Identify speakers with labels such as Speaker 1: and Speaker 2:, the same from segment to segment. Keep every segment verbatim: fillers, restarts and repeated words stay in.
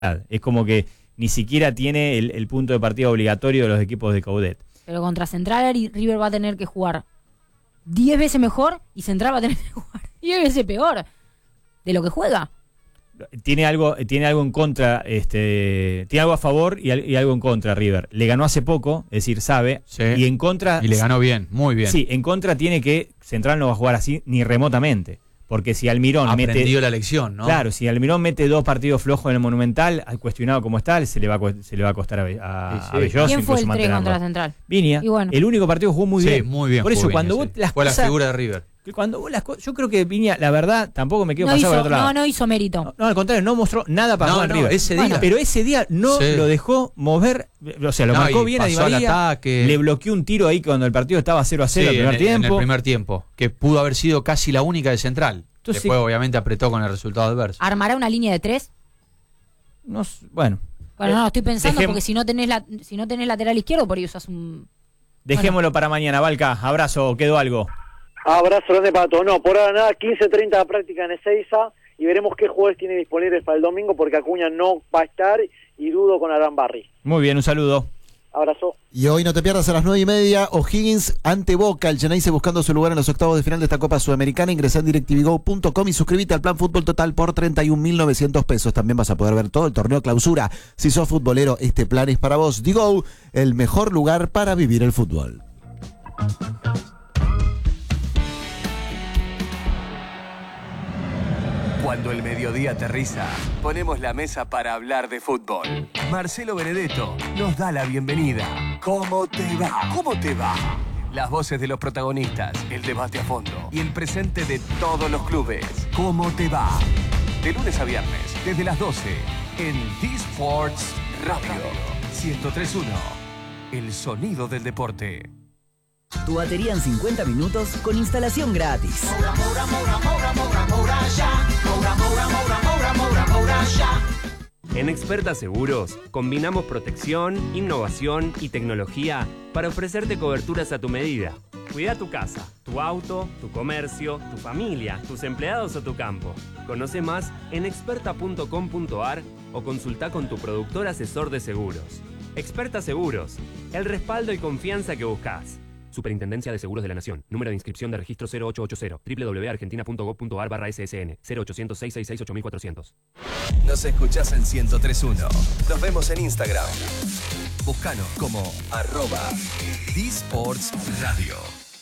Speaker 1: Es como que ni siquiera tiene el, el punto de partida obligatorio de los equipos de Coudet.
Speaker 2: Pero contra Central River va a tener que jugar diez veces mejor y Central va a tener que jugar diez veces peor de lo que juega.
Speaker 1: Tiene algo, tiene algo en contra, este, tiene algo a favor y, y algo en contra River. Le ganó hace poco, es decir, sabe,
Speaker 3: sí.
Speaker 1: y en contra...
Speaker 3: Y le ganó bien, muy bien.
Speaker 1: Sí, en contra tiene que Central no va a jugar así ni remotamente. Porque si Almirón
Speaker 3: ha
Speaker 1: mete...
Speaker 3: aprendido la lección, ¿no?
Speaker 1: Claro, si Almirón mete dos partidos flojos en el Monumental, cuestionado como está, se le va a, se le va a costar a, a,
Speaker 3: sí, sí.
Speaker 1: a Belloso.
Speaker 2: ¿Quién fue el tres
Speaker 1: mantenerlo.
Speaker 2: contra la Central?
Speaker 1: Viña.
Speaker 2: Bueno.
Speaker 1: El único partido jugó muy
Speaker 3: sí,
Speaker 1: bien.
Speaker 3: muy bien.
Speaker 1: Por eso,
Speaker 3: Viña,
Speaker 1: cuando
Speaker 3: sí.
Speaker 1: vos las
Speaker 3: fue
Speaker 1: cosas,
Speaker 3: la figura de River.
Speaker 1: Cuando vos las cosas, yo creo que Viña, la verdad, tampoco me quiero
Speaker 2: no
Speaker 1: pasar
Speaker 2: hizo,
Speaker 1: por el otro lado.
Speaker 2: No, no hizo mérito.
Speaker 1: No, no, al contrario, no mostró nada para
Speaker 3: no,
Speaker 1: jugar
Speaker 3: no,
Speaker 1: River.
Speaker 3: ese día.
Speaker 1: Pero ese día no
Speaker 3: sí.
Speaker 1: lo dejó mover, o sea, lo
Speaker 3: no,
Speaker 1: marcó bien a Di María,
Speaker 3: ataque.
Speaker 1: Le bloqueó un tiro ahí cuando el partido estaba cero a cero
Speaker 3: sí,
Speaker 1: el primer
Speaker 3: en,
Speaker 1: tiempo.
Speaker 3: En el primer tiempo, que pudo haber sido casi la única de Central.
Speaker 1: Entonces,
Speaker 3: Después, obviamente, apretó con el resultado adverso.
Speaker 2: ¿Armará una línea de tres?
Speaker 1: No, bueno.
Speaker 2: Bueno,
Speaker 1: eh,
Speaker 2: no, estoy pensando
Speaker 1: dejem,
Speaker 2: porque si no tenés la, si no tenés lateral izquierdo, por ahí usas un...
Speaker 1: Dejémoslo
Speaker 2: bueno.
Speaker 1: para mañana, Valca. Abrazo, ¿quedó algo?
Speaker 4: Abrazo grande para todos. No, por ahora nada, quince treinta de práctica en Ezeiza y veremos qué jugadores tiene disponibles para el domingo porque Acuña no va a estar y dudo con Aran Barry.
Speaker 1: Muy bien, un saludo.
Speaker 4: Abrazo.
Speaker 5: Y hoy no te pierdas a las nueve y media, O'Higgins ante Boca, el Geneise buscando su lugar en los octavos de final de esta Copa Sudamericana. Ingresá en directivigo punto com y suscríbete al plan Fútbol Total por treinta y un mil novecientos pesos. También vas a poder ver todo el torneo clausura. Si sos futbolero, este plan es para vos. Digo, el mejor lugar para vivir el fútbol.
Speaker 6: Cuando el mediodía aterriza, ponemos la mesa para hablar de fútbol. Marcelo Benedetto nos da la bienvenida. ¿Cómo te va? ¿Cómo te va? Las voces de los protagonistas, el debate a fondo y el presente de todos los clubes. ¿Cómo te va? De lunes a viernes, desde las doce, en D-Sports Radio. ciento tres punto uno. El sonido del deporte.
Speaker 7: Tu batería en cincuenta minutos con instalación gratis.
Speaker 8: Moura, Moura, Moura, Moura, Moura, Moura, ya. Moura, Moura, Moura, Moura, Moura, Moura, ya.
Speaker 9: En Experta Seguros combinamos protección, innovación y tecnología para ofrecerte coberturas a tu medida. Cuida tu casa, tu auto, tu comercio, tu familia, tus empleados o tu campo. Conoce más en experta punto com punto ar o consulta con tu productor asesor de seguros. Experta Seguros, el respaldo y confianza que buscas. Superintendencia de Seguros de la Nación. Número de inscripción de registro cero ocho ocho cero. doble u doble u doble u punto argentina punto gob punto ar barra ese ese ene. cero ochocientos, seiscientos sesenta y seis, ocho mil cuatrocientos.
Speaker 6: Nos escuchás en ciento tres punto uno. Nos vemos en Instagram. Búscanos como arroba D-Sports Radio.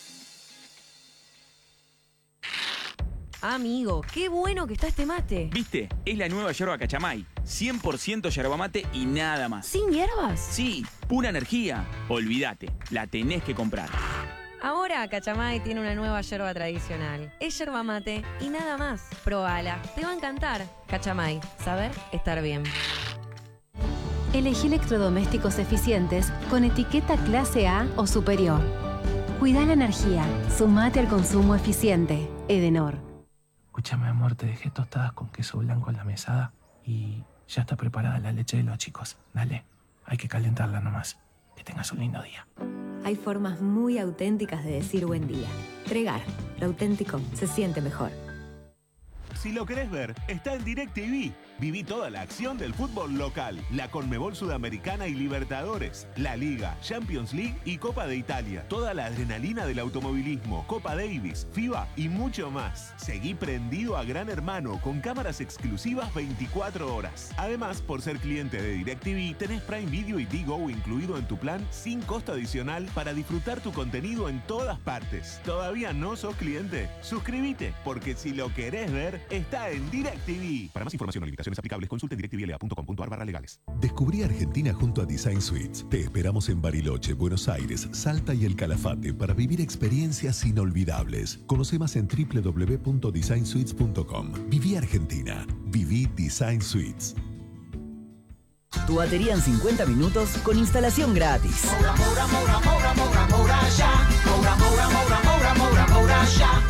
Speaker 10: Amigo, qué bueno que está este mate.
Speaker 11: ¿Viste? Es la nueva yerba Cachamay. cien por ciento yerba mate y nada más.
Speaker 10: ¿Sin hierbas?
Speaker 11: Sí, pura energía. Olvídate, la tenés que comprar.
Speaker 10: Ahora Cachamay tiene una nueva yerba tradicional. Es yerba mate y nada más. Probala, te va a encantar. Cachamay, saber estar bien.
Speaker 12: Elegí electrodomésticos eficientes con etiqueta clase A o superior. Cuida la energía. Sumate al consumo eficiente. Edenor.
Speaker 13: Escúchame, amor, te dejé tostadas con queso blanco en la mesada y ya está preparada la leche de los chicos. Dale, hay que calentarla nomás. Que tengas un lindo día.
Speaker 14: Hay formas muy auténticas de decir buen día. Tregar, lo auténtico se siente mejor.
Speaker 15: Si lo querés ver, está en DirecTV. Viví toda la acción del fútbol local, la Conmebol Sudamericana y Libertadores, la Liga, Champions League y Copa de Italia. Toda la adrenalina del automovilismo, Copa Davis, FIBA y mucho más. Seguí prendido a Gran Hermano con cámaras exclusivas veinticuatro horas. Además, por ser cliente de DirecTV, tenés Prime Video y Digo incluido en tu plan sin costo adicional para disfrutar tu contenido en todas partes. ¿Todavía no sos cliente? Suscríbete, porque si lo querés ver, está en DirecTV. Para más información o limitaciones aplicables, consulte en directivl punto com punto ar barra legales.
Speaker 16: Descubrí Argentina junto a Design Suites. Te esperamos en Bariloche, Buenos Aires, Salta y El Calafate para vivir experiencias inolvidables. Conoce más en doble u doble u doble u punto design suites punto com. Viví Argentina. Viví Design Suites.
Speaker 7: Tu batería en cincuenta minutos con instalación gratis.
Speaker 8: Moura, Moura, Moura, Moura, Moura, Moura, ya. Moura, Moura, Moura, Moura, Moura, Moura, ya.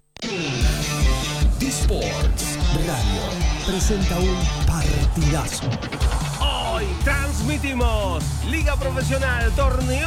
Speaker 6: D-Sports Radio presenta un partidazo.
Speaker 17: Hoy transmitimos Liga Profesional, torneo